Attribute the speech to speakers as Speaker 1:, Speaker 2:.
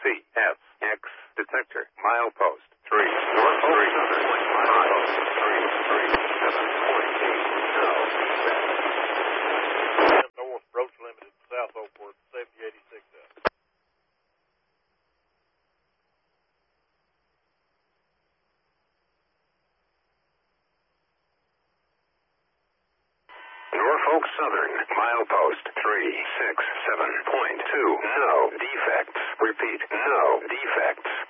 Speaker 1: CSX detector. Milepost 3. Norfolk Southern. Milepost 337.8. No.
Speaker 2: North, approach limited, South Oakport, safety 86F.
Speaker 1: Norfolk Southern, milepost 367.2. No defects. Repeat, no defects.